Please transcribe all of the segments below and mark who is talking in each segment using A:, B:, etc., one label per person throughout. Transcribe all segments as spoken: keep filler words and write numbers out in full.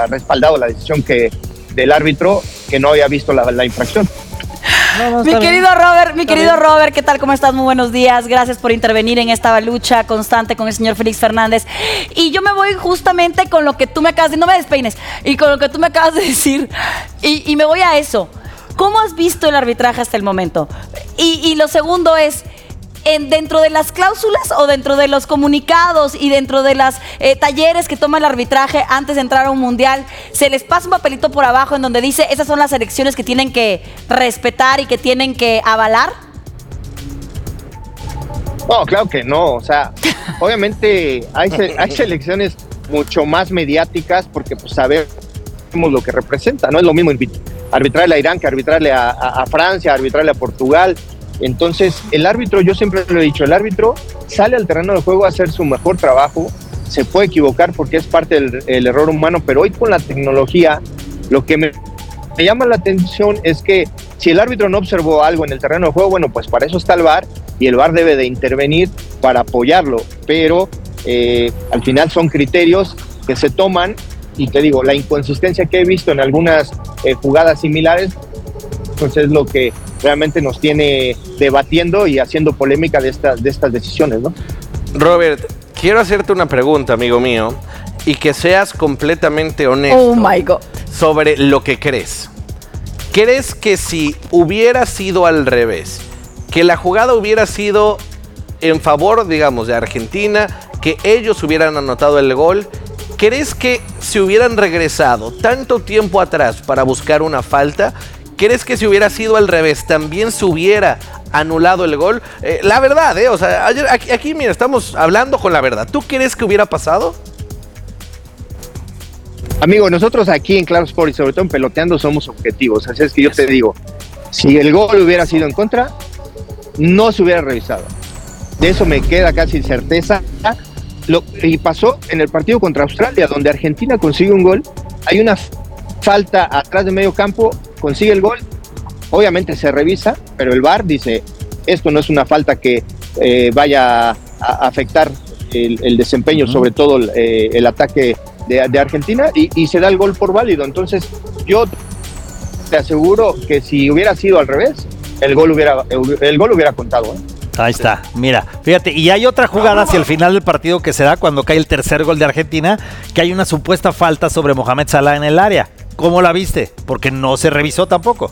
A: hubiera respaldado la decisión que del árbitro que no había visto la, la infracción.
B: No, no,
C: mi querido
B: bien.
C: Robert, mi querido Robert, ¿qué tal? ¿Cómo estás? Muy buenos días. Gracias por intervenir en esta lucha constante con el señor Félix Fernández. Y yo me voy justamente con lo que tú me acabas de... No me despeines. Y con lo que tú me acabas de decir. Y, y me voy a eso. ¿Cómo has visto el arbitraje hasta el momento? Y, y lo segundo es... En, dentro de las cláusulas o dentro de los comunicados y dentro de los eh, talleres que toma el arbitraje antes de entrar a un mundial, se les pasa un papelito por abajo en donde dice esas son las elecciones que tienen que respetar y que tienen que avalar.
A: No, claro que no, o sea, obviamente hay, hay selecciones mucho más mediáticas porque pues sabemos lo que representa, no es lo mismo arbitrarle a Irán que arbitrarle a, a, a Francia, arbitrarle a Portugal. Entonces, el árbitro, yo siempre lo he dicho, el árbitro sale al terreno de juego a hacer su mejor trabajo, se puede equivocar porque es parte del el error humano, pero hoy con la tecnología, lo que me, me llama la atención es que si el árbitro no observó algo en el terreno de juego, bueno, pues para eso está el V A R y el V A R debe de intervenir para apoyarlo, pero eh, al final son criterios que se toman y te digo, la inconsistencia que he visto en algunas eh, jugadas similares, pues es lo que realmente nos tiene debatiendo y haciendo polémica de, esta, de estas decisiones, ¿no?
D: Robert, quiero hacerte una pregunta, amigo mío, y que seas completamente honesto
C: Oh my God.
D: sobre lo que crees. ¿Crees que si hubiera sido al revés, que la jugada hubiera sido en favor, digamos, de Argentina, que ellos hubieran anotado el gol, crees que si hubieran regresado tanto tiempo atrás para buscar una falta, ¿crees que si hubiera sido al revés también se hubiera anulado el gol? Eh, la verdad, ¿eh? O sea, ayer, aquí, aquí, mira, estamos hablando con la verdad. ¿Tú crees que hubiera pasado?
A: Amigo, nosotros aquí en Claro Sport y sobre todo en Peloteando somos objetivos. Así es que yo te digo, si el gol hubiera sido en contra, no se hubiera revisado. De eso me queda casi certeza. Lo, y pasó en el partido contra Australia, donde Argentina consigue un gol. Hay una falta atrás de medio campo, consigue el gol, obviamente se revisa, pero el V A R dice, esto no es una falta que eh, vaya a, a afectar el, el desempeño, uh-huh. sobre todo eh, el ataque de, de Argentina, y, y se da el gol por válido. Entonces, yo te aseguro que si hubiera sido al revés, el gol hubiera, el gol hubiera contado, ¿eh?
B: Ahí está, mira, fíjate, y hay otra jugada hacia el final del partido que se da cuando cae el tercer gol de Argentina, que hay una supuesta falta sobre Mohamed Salah en el área. ¿Cómo la viste? Porque no se revisó tampoco.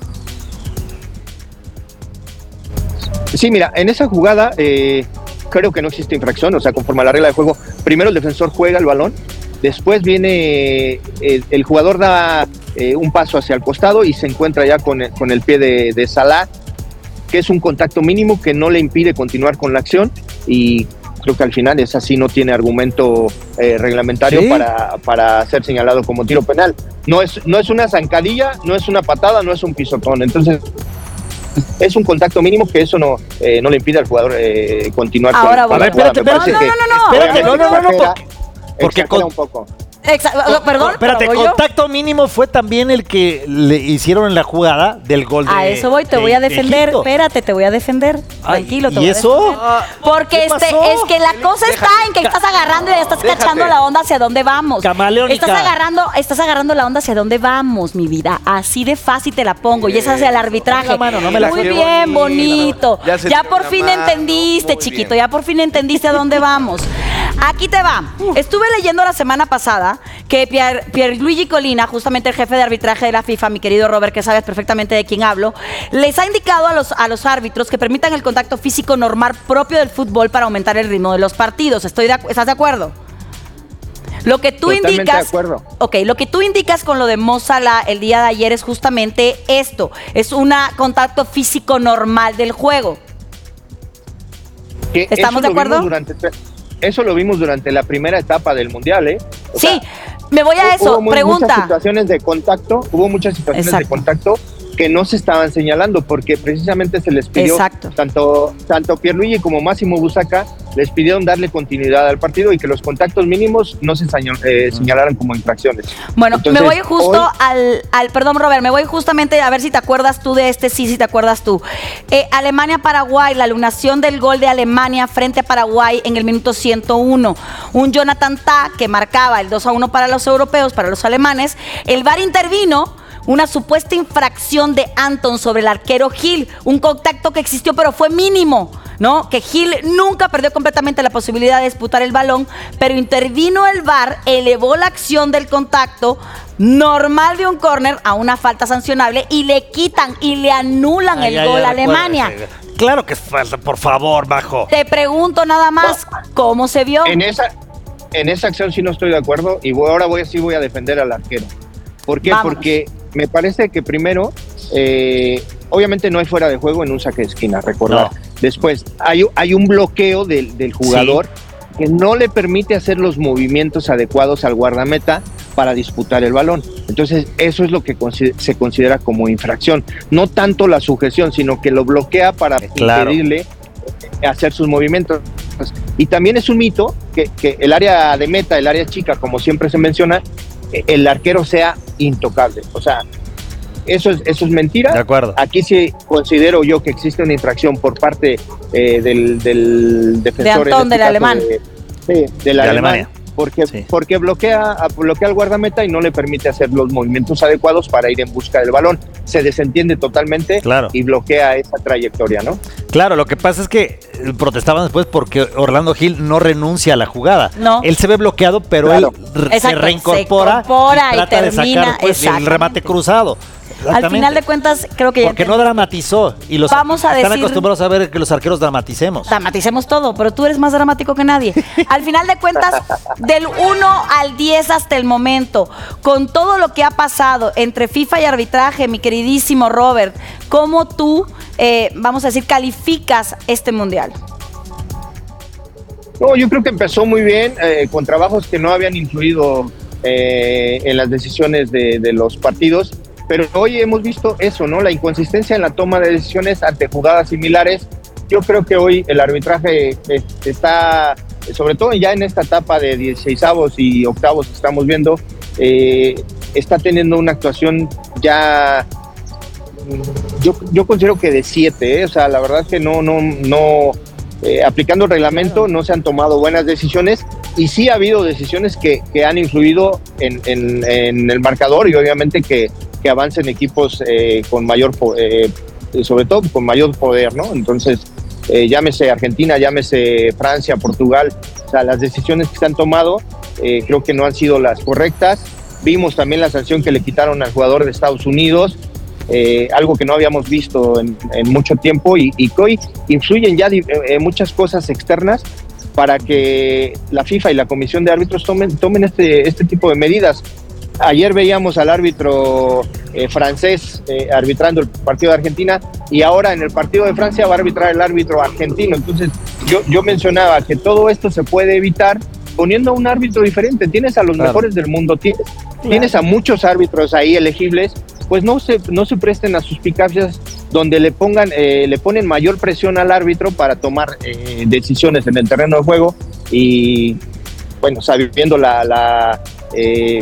A: Sí, mira, en esa jugada eh, creo que no existe infracción, o sea, conforme a la regla de juego, primero el defensor juega el balón, después viene el, el jugador da eh, un paso hacia el costado y se encuentra ya con el, con el pie de, de Salah, que es un contacto mínimo que no le impide continuar con la acción, y creo que al final es así, no tiene argumento eh, reglamentario ¿Sí? para, para ser señalado como tiro penal. No es, no es una zancadilla, no es una patada, no es un pisotón. Entonces, es un contacto mínimo que eso no, eh, no le impide al jugador eh, continuar
C: Ahora,
A: con, con
C: bueno,
A: la
C: espérate,
A: jugada.
C: espérate, no, no, no, no,
B: espérate, no, no, no, no, porque, porque con,
A: un poco.
C: Exacto, perdón.
B: Espérate, contacto mínimo fue también el que le hicieron en la jugada del gol de
C: A eso voy, te
B: de,
C: voy a defender.
B: De
C: Espérate, te voy a defender. Tranquilo,
B: Ay,
C: te
B: ¿y
C: voy
B: eso?
C: a defender. Porque este, es que la cosa
D: Déjate.
C: está en que estás agarrando y estás
D: Déjate.
C: cachando la onda hacia dónde vamos.
B: Camaleónica.
C: Estás agarrando, estás agarrando la onda hacia dónde vamos, mi vida. Así de fácil te la pongo. Y es hacia el arbitraje.
B: No me la mano, no me la
C: Muy
D: Qué
C: bien, bonito.
D: bonito. Ya se
C: Ya
D: te
C: por
D: dio
C: fin
D: la mano.
C: entendiste,
D: Muy
C: chiquito.
D: bien.
C: Ya por fin entendiste a dónde vamos. Aquí te va. Estuve leyendo la semana pasada que Pier, Pierluigi Collina, justamente el jefe de arbitraje de la FIFA, mi querido Robert, que sabes perfectamente de quién hablo, les ha indicado a los, a los árbitros que permitan el contacto físico normal propio del fútbol para aumentar el ritmo de los partidos. Estoy de, ¿Estás de acuerdo? Lo que tú
A: Totalmente
C: indicas,
A: de acuerdo.
C: Ok, lo que tú indicas con lo de Mo Salah el día de ayer es justamente esto, es un contacto físico normal del juego.
A: Que
C: ¿Estamos de acuerdo?
A: Durante, eso lo vimos durante la primera etapa del Mundial, ¿eh? O
C: Sí,
A: sea,
C: me voy a eso,
A: hubo muy,
C: pregunta.
A: muchas situaciones de contacto, hubo muchas situaciones
C: Exacto.
A: de contacto que no se estaban señalando, porque precisamente se les pidió,
C: Exacto.
A: tanto, tanto Pierluigi como Máximo Busacca, les pidieron darle continuidad al partido y que los contactos mínimos no se señal, eh, señalaran como infracciones.
C: Bueno,
A: Entonces,
C: me voy justo
A: hoy,
C: al, al, perdón Robert, me voy justamente a ver si te acuerdas tú de este, sí, si te acuerdas tú. Eh, Alemania-Paraguay, la lunación del gol de Alemania frente a Paraguay en el minuto ciento uno. Un Jonathan Tah que marcaba el dos a uno para los europeos, para los alemanes. El V A R intervino. Una supuesta infracción de Anton sobre el arquero Gil, un contacto que existió pero fue mínimo, ¿no? Que Gil nunca perdió completamente la posibilidad de disputar el balón, pero intervino el V A R, elevó la acción del contacto normal de un córner a una falta sancionable y le quitan y le anulan
B: Ay,
C: el
B: ay,
C: gol a
B: ay,
C: Alemania.
B: recuérdese. Claro que es falta, por favor, bajo.
C: Te pregunto nada más, ¿cómo se vio?
A: en esa, en esa acción sí no estoy de acuerdo y voy, ahora voy, sí voy a defender al arquero. ¿Por qué?
C: Vámonos.
A: Porque me parece que primero, eh, obviamente no hay fuera de juego en un saque de esquina, recordar.
B: No.
A: Después, hay, hay un bloqueo del, del jugador sí. que no le permite hacer los movimientos adecuados al guardameta para disputar el balón. Entonces, eso es lo que consider- se considera como infracción. No tanto la sujeción, sino que lo bloquea para
B: Claro.
A: impedirle hacer sus movimientos. Y también es un mito que, que el área de meta, el área chica, como siempre se menciona, el arquero sea intocable. O sea, eso es, eso es mentira.
B: De acuerdo.
A: Aquí sí considero yo que existe una infracción por parte eh, del, del defensor.
C: De Antón,
A: en este
C: del
A: caso
C: alemán.
A: De, sí, del
B: De
A: alemán,
B: Alemania.
A: Porque,
B: Sí.
A: porque bloquea, bloquea al guardameta y no le permite hacer los movimientos adecuados para ir en busca del balón. Se desentiende totalmente
B: Claro.
A: y bloquea esa trayectoria, ¿no?
B: Claro, lo que pasa es que protestaban después porque Orlando Gil no renuncia a la jugada.
C: No.
B: Él se ve bloqueado, pero
A: Claro.
B: él r- se
C: Exacto,
B: reincorpora
C: se incorpora
B: y
C: y
B: trata de
C: termina,
B: sacar pues, el
C: exactamente.
B: remate cruzado.
C: Al final de cuentas, creo que ya
B: Porque no
C: entendí.
B: dramatizó. Y los
C: Vamos a
B: están
C: decir-
B: acostumbrados a ver que los arqueros dramaticemos.
C: Dramaticemos todo, pero tú eres más dramático que nadie. Al final de cuentas, del uno al diez hasta el momento, con todo lo que ha pasado entre FIFA y arbitraje, mi queridísimo Robert, ¿cómo tú, eh, vamos a decir, calificas este mundial?
A: No, yo creo que empezó muy bien, eh, con trabajos que no habían influido eh, en las decisiones de, de los partidos, pero hoy hemos visto eso, ¿no? La inconsistencia en la toma de decisiones ante jugadas similares. Yo creo que hoy el arbitraje eh, está, sobre todo ya en esta etapa de dieciseisavos y octavos que estamos viendo, eh, está teniendo una actuación ya, yo, yo considero que de siete, ¿eh? O sea, la verdad es que no, no, no, eh, aplicando el reglamento no se han tomado buenas decisiones y sí ha habido decisiones que, que han influido en, en, en el marcador y obviamente que, que avancen equipos eh, con mayor, eh, sobre todo con mayor poder, ¿no? Entonces, eh, llámese Argentina, llámese Francia, Portugal, o sea, las decisiones que se han tomado eh, creo que no han sido las correctas. Vimos también la sanción que le quitaron al jugador de Estados Unidos, eh, algo que no habíamos visto en, en mucho tiempo y, y que hoy influyen ya eh, muchas cosas externas para que la FIFA y la Comisión de Árbitros tomen, tomen este, este tipo de medidas. Ayer veíamos al árbitro eh, francés eh, arbitrando el partido de Argentina y ahora en el partido de Francia va a arbitrar el árbitro argentino. Entonces yo, yo mencionaba que todo esto se puede evitar poniendo a un árbitro diferente. Tienes a los
B: Claro.
A: mejores del mundo, tienes, tienes a muchos árbitros ahí elegibles, pues no se, no se presten a suspicacias donde le pongan eh, le ponen mayor presión al árbitro para tomar eh, decisiones en el terreno de juego y bueno, sabiendo la, la eh,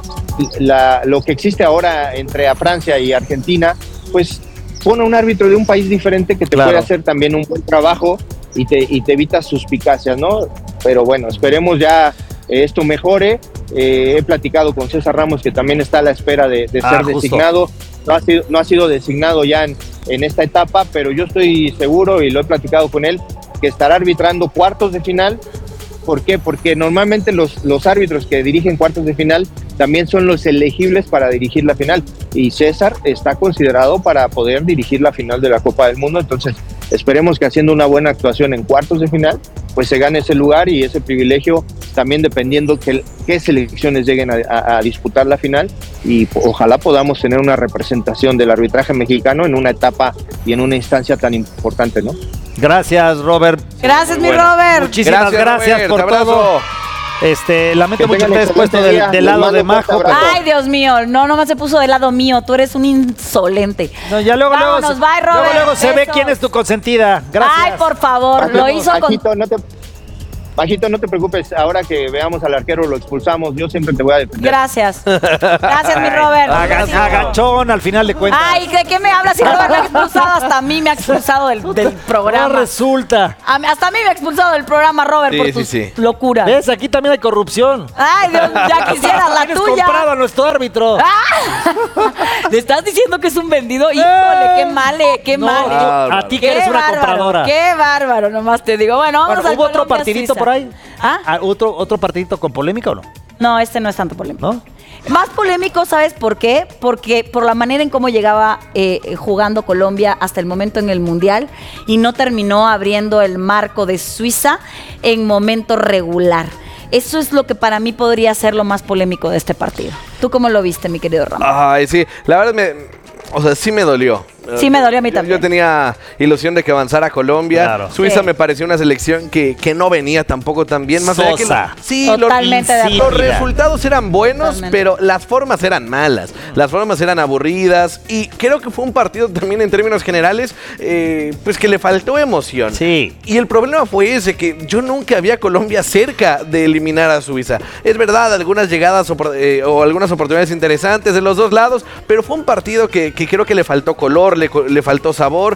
A: La, lo que existe ahora entre a Francia y Argentina, pues pone un árbitro de un país diferente que te
B: Claro.
A: puede hacer también un buen trabajo y te, y te evita suspicacias, ¿no? Pero bueno, esperemos ya eh, esto mejore. Eh, he platicado con César Ramos, que también está a la espera de, de
B: Ah,
A: ser
B: justo.
A: designado. No ha sido, no ha sido designado ya en, en esta etapa, pero yo estoy seguro, y lo he platicado con él, que estará arbitrando cuartos de final. ¿Por qué? Porque normalmente los, los árbitros que dirigen cuartos de final también son los elegibles para dirigir la final. Y César está considerado para poder dirigir la final de la Copa del Mundo. Entonces, esperemos que haciendo una buena actuación en cuartos de final, pues se gane ese lugar y ese privilegio, también dependiendo que, qué selecciones lleguen a, a, a disputar la final. Y ojalá podamos tener una representación del arbitraje mexicano en una etapa y en una instancia tan importante, ¿no?
B: Gracias, Robert.
C: Gracias, mi
D: Bueno,
C: Robert.
B: Muchísimas gracias,
D: Robert,
B: por
D: abrazo.
B: todo. Este, lamento
A: Que
B: mucho que
A: tengan
B: te hayas puesto
A: excelente
B: del,
A: día.
B: del
A: Les
B: lado
A: mando
B: de
A: un fuerte
B: Majo.
A: abrazo.
C: Ay, Dios mío, no, nomás se puso del lado mío. Tú eres un insolente.
B: No, ya luego, luego,
C: Vámonos,
B: se-
C: bye, Robert.
B: luego, luego se ve
C: Besos.
B: quién es tu consentida. Gracias.
C: Ay, por favor, lo
A: Bajito,
C: hizo con...
A: Bajito, no te, Bajito, no te preocupes. Ahora que veamos al arquero, lo expulsamos. Yo siempre te voy a defender.
C: Gracias. Gracias, mi Robert.
B: Aga- agachón al final de cuentas.
C: Ay, ¿de qué me hablas? Si Robert me ha expulsado, hasta a mí me ha expulsado del, del
B: Ahora
C: programa.
B: resulta.
C: A mí- hasta a mí me ha expulsado del programa, Robert,
D: Sí,
C: por
D: sí,
C: tus
D: sí.
C: locuras.
B: ¿Ves? Aquí también hay corrupción.
C: Ay, Dios, ya quisiera la
B: Tienes
C: tuya.
B: comprado a nuestro árbitro.
C: Ah. ¿Le estás diciendo que es un vendido? Híjole, qué mal, eh, qué
B: No,
C: mal.
B: tú-
C: eh.
B: a ti que
C: Qué
B: eres una
C: bárbaro,
B: compradora.
C: Qué bárbaro, nomás te digo. Bueno, vamos
B: Bueno,
C: al
B: ¿hubo otro
C: Colombia,
B: partidito
C: Suiza.
B: por ahí?
C: ¿Ah?
B: Ah, ¿Otro, ¿Otro partidito con polémica o no?
C: No, este no es tanto polémico.
B: ¿No?
C: Más polémico, ¿sabes por qué? Porque por la manera en cómo llegaba eh, jugando Colombia hasta el momento en el Mundial y no terminó abriendo el marco de Suiza en momento regular. Eso es lo que para mí podría ser lo más polémico de este partido. ¿Tú cómo lo viste, mi querido Ramón?
D: Ay, sí, la verdad me... O sea, sí me dolió.
C: Sí me dolió a mí
D: Yo-
C: también.
D: Yo tenía ilusión de que avanzara Colombia.
B: Claro.
D: Suiza
C: Sí.
D: me pareció una selección que, que no venía tampoco tan bien. Más allá que
B: Sosa.
D: lo- sí, los-
C: Totalmente de
D: los
C: acuerdo.
D: resultados eran buenos,
C: Totalmente.
D: pero las formas eran malas. Las formas eran aburridas. Y creo que fue un partido también en términos generales, eh, pues que le faltó emoción.
B: Sí.
D: Y el problema fue ese, que yo nunca vi a Colombia cerca de eliminar a Suiza. Es verdad, algunas llegadas opor- eh, o algunas oportunidades interesantes de los dos lados, pero fue un partido que, que creo que le faltó color, le, co- le faltó sabor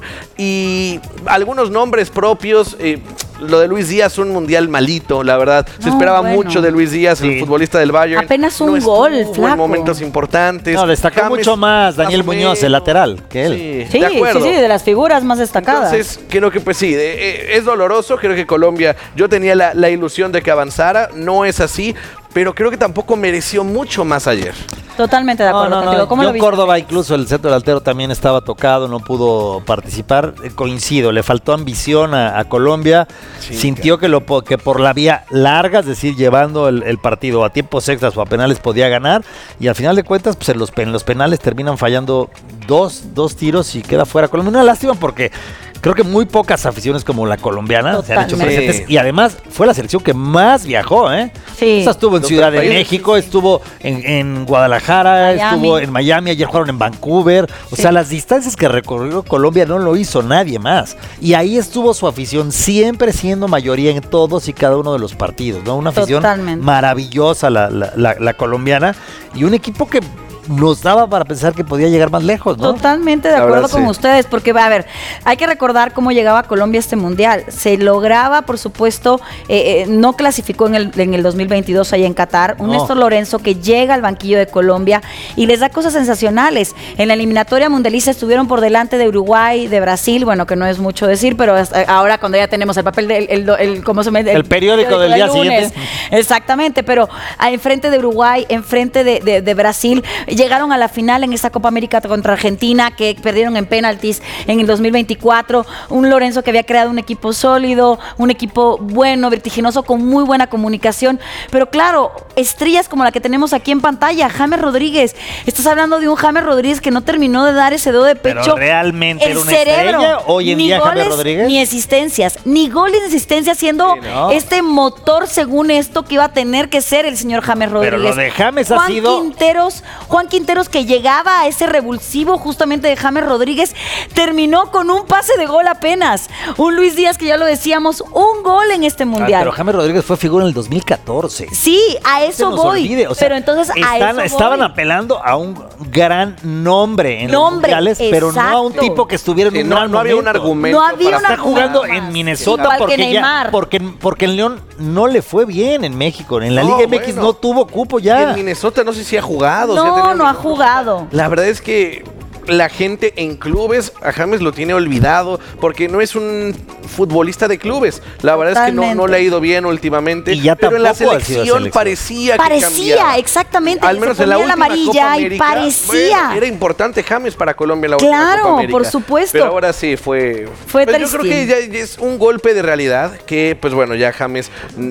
D: y algunos nombres propios. eh, lo de Luis Díaz, un mundial malito, la verdad. Se
C: No,
D: esperaba
C: bueno.
D: mucho de Luis Díaz,
B: Sí.
D: el futbolista del Bayern.
C: Apenas un
D: No estuvo
C: gol,
D: en
C: flaco.
D: momentos importantes.
B: No, destacó
D: James,
B: mucho más Daniel
D: más o
B: Muñoz, el
D: menos.
B: lateral, que él.
D: Sí,
C: Sí,
D: de
C: sí,
D: acuerdo.
C: sí, de las figuras más destacadas.
D: Entonces, creo que pues sí, eh, eh, es doloroso, creo que Colombia, yo tenía la, la ilusión de que avanzara, no es así, pero creo que tampoco mereció mucho más ayer.
C: Totalmente de
B: No,
C: acuerdo
B: no, no.
C: contigo. ¿Cómo lo
B: John
C: viste?
B: Córdoba, incluso el centro delantero también estaba tocado, no pudo participar. Eh, Coincido, le faltó ambición a, a Colombia.
D: Sí,
B: Sintió que, lo, po- que por la vía larga, es decir, llevando el, el partido a tiempos extras o a penales podía ganar. Y al final de cuentas, pues en los, pen- los penales terminan fallando dos, dos tiros y queda fuera Colombia. Una lástima porque creo que muy pocas aficiones como la colombiana se han hecho
C: Totalmente.
B: presentes. Y además fue la selección que más viajó, ¿eh?
C: Sí.
B: O sea, estuvo en
D: Los
B: Ciudad de
D: países,
B: México, estuvo en, en Guadalajara,
C: Miami.
B: estuvo en Miami, ayer jugaron en Vancouver. O
C: Sí.
B: sea, las distancias que recorrió Colombia no lo hizo nadie más. Y ahí estuvo su afición, siempre siendo mayoría en todos y cada uno de los partidos, ¿no? Una afición
C: Totalmente.
B: maravillosa la, la- la- la colombiana y un equipo que nos daba para pensar que podía llegar más lejos, ¿no?
C: Totalmente de
D: La
C: acuerdo
D: verdad,
C: con
D: sí.
C: ustedes, porque a ver, hay que recordar cómo llegaba Colombia a este mundial. Se lograba, por supuesto, eh, eh, no clasificó en el, en el dos mil veintidós allá en Qatar. Un
B: No.
C: Néstor Lorenzo que llega al banquillo de Colombia y les da cosas sensacionales. En la eliminatoria mundialista estuvieron por delante de Uruguay, de Brasil, bueno, que no es mucho decir, pero hasta ahora cuando ya tenemos el papel del el, el- ¿cómo se llama?
B: El periódico del día siguiente.
C: Exactamente, pero a- enfrente de Uruguay, enfrente de, de- de Brasil, llegaron a la final en esta Copa América contra Argentina, que perdieron en penaltis en el dos mil veinticuatro. Un Lorenzo que había creado un equipo sólido, un equipo bueno, vertiginoso, con muy buena comunicación. Pero claro, estrellas como la que tenemos aquí en pantalla, James Rodríguez. Estás hablando de un James Rodríguez que no terminó de dar ese dedo de
B: Pero
C: pecho.
B: realmente
C: El
B: era una
C: cerebro.
B: estrella hoy en
C: Ni
B: día James
C: goles,
B: Rodríguez.
C: Ni existencias, ni goles ni existencias, siendo
B: Sí, ¿no?
C: este motor según esto que iba a tener que ser el señor James
B: Pero
C: Rodríguez.
B: lo de James ha
C: Juan
B: sido-
C: Quinteros, Juan Quinteros que llegaba a ese revulsivo justamente de James Rodríguez, terminó con un pase de gol apenas. Un Luis Díaz que ya lo decíamos, un gol en este
B: Ah,
C: mundial.
B: pero James Rodríguez fue figura en el dos mil catorce.
C: Sí, a
B: Se
C: eso
B: nos
C: voy.
B: olvide, o sea,
C: pero entonces a
B: están-
C: eso
B: estaban
C: voy.
B: apelando a un gran nombre en los
C: Nombre,
B: mundiales, pero no a un
C: exacto.
B: tipo que estuviera en
D: Sí,
B: un
D: no,
B: gran
D: no había un
B: momento.
D: argumento.
C: No había
D: para
C: un
B: Está
C: argumento.
B: jugando
C: más.
B: en Minnesota
C: Igual que
B: porque, ya,
C: Neymar.
B: porque, porque el León no le fue bien en México. En la
D: No,
B: Liga M X
D: bueno.
B: no tuvo cupo
D: Y
B: ya.
D: en Minnesota no sé si ha jugado. si ha tenido
C: No, no ha
D: minutos.
C: jugado.
D: La verdad es que la gente en clubes a James lo tiene olvidado porque no es un futbolista de clubes. La verdad es que no,
C: Totalmente.
D: no le ha ido bien últimamente.
B: Y ya
D: pero en la
B: tampoco ha sido
D: selección
B: selección.
D: parecía que
C: Parecía,
D: cambiaba.
C: exactamente.
D: Al
C: se
D: menos en la
C: ponía
D: última
C: amarilla
D: Copa
C: y
D: América,
C: parecía.
D: bueno, era importante James para Colombia en la última
C: Claro,
D: Copa América.
C: por supuesto.
D: Pero ahora sí fue.
C: Fue
D: pues yo creo
C: tristín.
D: que ya, ya es un golpe de realidad que, pues bueno, ya James mm,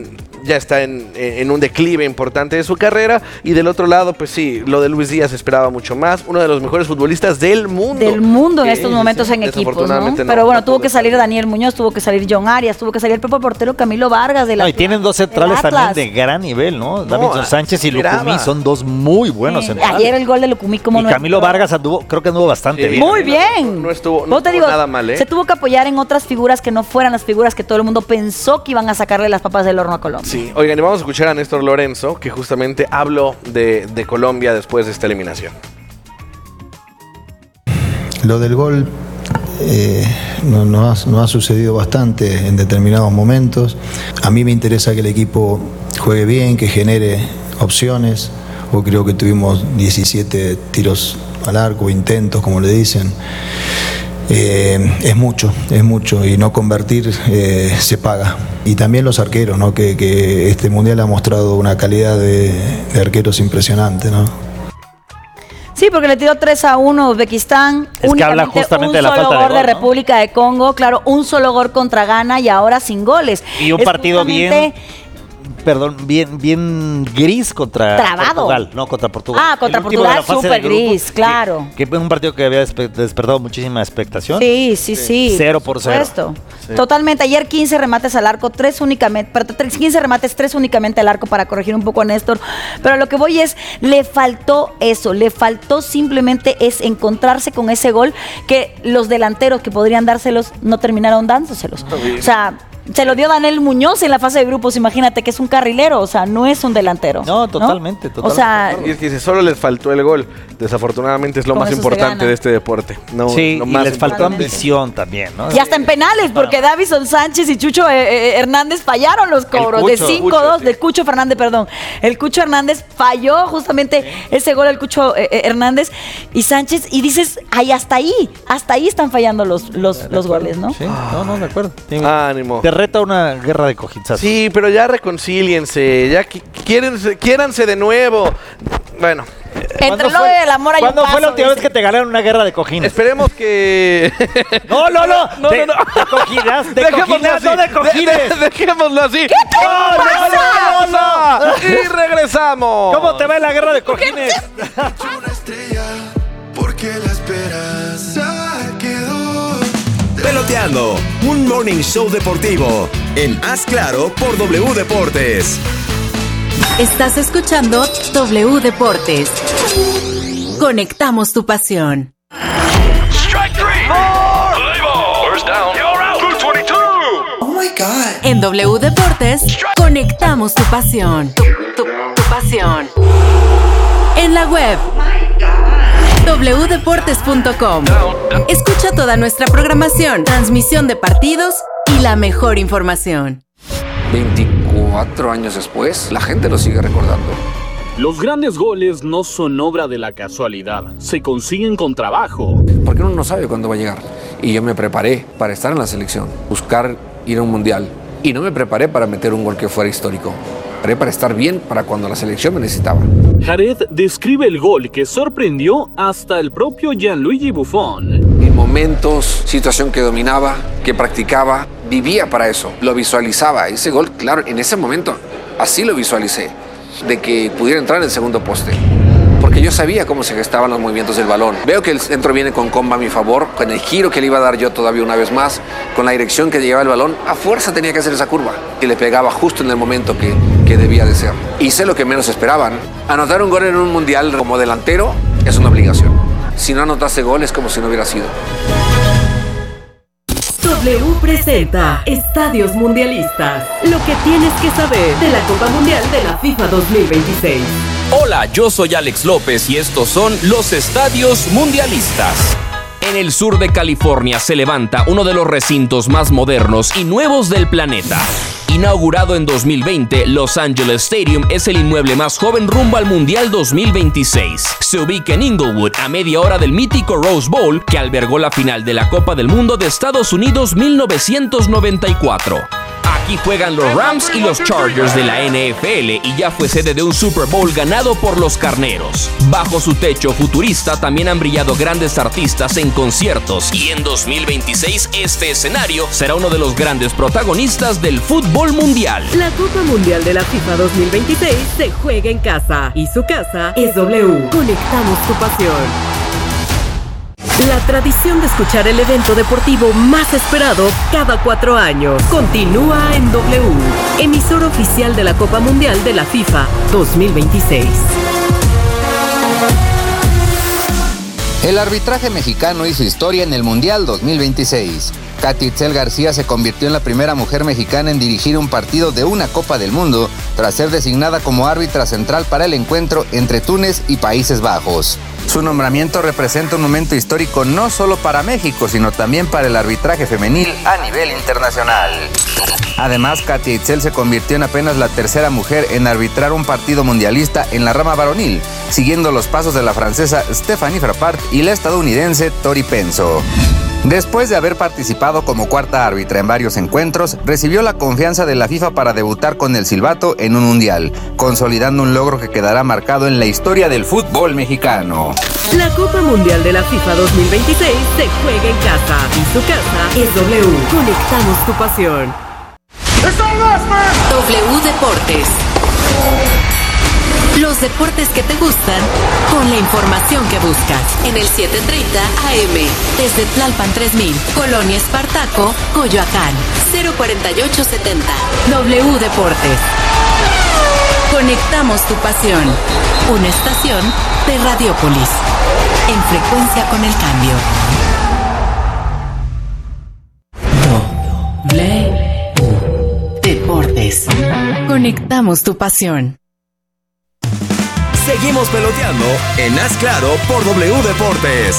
D: ya está en, en un declive importante de su carrera. Y del otro lado, pues sí, lo de Luis Díaz esperaba mucho más. Uno de los mejores futbolistas del mundo.
C: Del mundo en
D: que,
C: estos momentos en equipos, ¿no?
D: no,
C: Pero bueno,
D: no
C: tuvo
D: pudo
C: que salir
D: salir.
C: Daniel Muñoz, tuvo que salir John Arias, tuvo que salir el propio portero Camilo Vargas de la
B: No, y tienen dos centrales también de gran nivel, ¿no? Davinson Sánchez y
D: esperaba.
B: Lucumí son dos muy buenos
C: Eh,
B: centrales.
C: ayer el gol de Lucumí como
B: y
C: no
B: Camilo
C: entró.
B: Vargas anduvo, creo que anduvo bastante
D: Sí.
B: bien.
C: Muy bien.
D: No estuvo, no
C: Vos te
D: estuvo
C: digo,
D: nada mal, ¿eh?
C: se tuvo que apoyar en otras figuras que no fueran las figuras que todo el mundo pensó que iban a sacarle las papas del horno a Colombia.
D: Sí, oigan, y vamos a escuchar a Néstor Lorenzo, que justamente habló de, de Colombia después de esta eliminación.
E: Lo del gol eh, no, no ha, no ha sucedido bastante en determinados momentos. A mí me interesa que el equipo juegue bien, que genere opciones. Hoy creo que tuvimos diecisiete tiros al arco, intentos, como le dicen. Eh, es mucho, es mucho, y no convertir eh, se paga. Y también los arqueros, ¿no? que, que este mundial ha mostrado una calidad de, de arqueros impresionante, ¿no?
C: Sí, porque le tiró tres a uno a Uzbekistán.
B: Es que habla justamente
C: un
B: de la
C: solo
B: falta de
C: gol
B: gol,
C: de
B: ¿no?
C: República de Congo, claro, un solo gol contra Ghana y ahora sin goles.
B: Y un
C: Es
B: partido
C: justamente-
B: bien, perdón, bien, bien gris contra
C: Trabado.
B: Portugal, no contra Portugal.
C: Ah, contra
B: El último de la
C: Portugal,
B: fase de
C: súper
B: grupos,
C: gris, claro.
B: Que, que fue un partido que había despe- despertado muchísima expectación.
C: Sí, sí, sí.
B: Cero por cero.
C: supuesto. Totalmente. Ayer quince remates al arco, tres únicamente, pero tres- quince remates, tres únicamente al arco para corregir un poco a Néstor. Pero lo que voy es, le faltó eso, le faltó simplemente es encontrarse con ese gol que los delanteros que podrían dárselos no terminaron dándoselos. O sea, se lo dio Daniel Muñoz en la fase de grupos, imagínate que es un carrilero, o sea, no es un delantero.
B: No, totalmente, totalmente.
C: O sea,
D: Y es que dice, solo les faltó el gol. Desafortunadamente es lo
C: Con
D: más
C: eso se
D: importante
C: gana.
D: de este deporte. No,
B: Sí,
D: no
B: y
D: más
B: les faltó
D: importante.
B: ambición también, ¿no?
C: y hasta en penales, porque Davison Sánchez y Chucho eh, eh, Hernández fallaron los cobros de
B: Cucho,
C: cinco dos,
D: Cucho, sí.
C: de Cucho Fernández, perdón. El Cucho Hernández falló justamente ese gol al Cucho eh, eh, Hernández y Sánchez, y dices, ay, hasta ahí, hasta ahí están fallando los, los, los goles, ¿no?
B: Sí, no, no, de acuerdo. Sí,
D: Ánimo.
B: Te reta una guerra de cojinzazos.
D: Sí, pero ya reconcíliense, ya qui- quiérense, quiéranse de nuevo. Bueno,
C: Entre
B: ¿Cuándo
C: lo
B: fue-
C: del amor hay un
B: ¿Cuándo fue la
C: paso,
B: última vez
C: dice.
B: que te ganaron una guerra de cojines?
D: esperemos que...
B: No, no, no.
D: No,
B: de,
D: no, no.
B: de cogidas, de
D: Dejémoslo
B: cogidas,
D: así,
B: no de cojines.
D: de- de- dejémoslo así.
B: No, no, no, no, no.
D: Y regresamos.
B: ¿Cómo te va en la guerra de cojines?
F: Una estrella, porque la esperanza quedó.
G: Peloteando, un morning show deportivo en Haz Claro por W Deportes.
H: Estás escuchando W Deportes. Conectamos tu pasión.
F: Oh my God.
H: En W Deportes, conectamos tu pasión. Tu, tu- tu pasión. En la web w deportes punto com. Escucha toda nuestra programación, transmisión de partidos y la mejor información.
I: veinticuatro años después, la gente lo sigue recordando.
J: Los grandes goles no son obra de la casualidad, se consiguen con trabajo.
I: Porque uno no sabe cuándo va a llegar. Y yo me preparé para estar en la selección, buscar ir a un mundial. Y no me preparé para meter un gol que fuera histórico. Me preparé para estar bien para cuando la selección me necesitaba.
J: Jared describe el gol que sorprendió hasta el propio Gianluigi Buffon.
I: En momentos, situación que dominaba, que practicaba, vivía para eso, lo visualizaba. Ese gol, claro, en ese momento, así lo visualicé, de que pudiera entrar en el segundo poste. Porque yo sabía cómo se gestaban los movimientos del balón. Veo que el centro viene con comba a mi favor, con el giro que le iba a dar yo todavía una vez más, con la dirección que llevaba el balón, a fuerza tenía que hacer esa curva. Y le pegaba justo en el momento que, que debía de ser. Hice lo que menos esperaban. Anotar un gol en un mundial como delantero es una obligación. Si no anotaste gol es como si no hubiera sido.
H: W presenta Estadios Mundialistas. Lo que tienes que saber de la Copa Mundial de la FIFA dos mil veintiséis.
K: Hola, yo soy Alex López y estos son los Estadios Mundialistas. En el sur de California se levanta uno de los recintos más modernos y nuevos del planeta. Inaugurado en dos mil veinte, Los Angeles Stadium es el inmueble más joven rumbo al Mundial dos mil veintiséis. Se ubica en Inglewood, a media hora del mítico Rose Bowl, que albergó la final de la Copa del Mundo de Estados Unidos mil novecientos noventa y cuatro. Aquí juegan los Rams y los Chargers de la N F L y ya fue sede de un Super Bowl ganado por los Carneros. Bajo su techo futurista también han brillado grandes artistas en conciertos y en dos mil veintiséis este escenario será uno de los grandes protagonistas del fútbol mundial.
H: La Copa Mundial de la FIFA dos mil veintiséis se juega en casa y su casa es W. Conectamos tu pasión. La tradición de escuchar el evento deportivo más esperado cada cuatro años continúa en W, emisor oficial de la Copa Mundial de la FIFA dos mil veintiséis.
L: El arbitraje mexicano hizo historia en el Mundial dos mil veintiséis. Katy Itzel García se convirtió en la primera mujer mexicana en dirigir un partido de una Copa del Mundo tras ser designada como árbitra central para el encuentro entre Túnez y Países Bajos. Su nombramiento representa un momento histórico no solo para México, sino también para el arbitraje femenil a nivel internacional. Además, Katy Itzel se convirtió en apenas la tercera mujer en arbitrar un partido mundialista en la rama varonil, siguiendo los pasos de la francesa Stéphanie Frappart y la estadounidense Tori Penso. Después de haber participado como cuarta árbitra en varios encuentros, recibió la confianza de la FIFA para debutar con el silbato en un mundial, consolidando un logro que quedará marcado en la historia del fútbol mexicano.
H: La Copa Mundial de la FIFA dos mil veintiséis se juega en casa y su casa es W. Conectamos tu pasión.
M: W Deportes. Los deportes que te gustan con la información que buscas. En el setecientos treinta A M. Desde Tlalpan tres mil, Colonia Espartaco, Coyoacán. cero cuarenta y ocho setenta. W Deportes. Conectamos tu pasión. Una estación de Radiopolis. En frecuencia con el cambio. W Deportes. Conectamos tu pasión.
G: Seguimos peloteando en Haz Claro por W Deportes.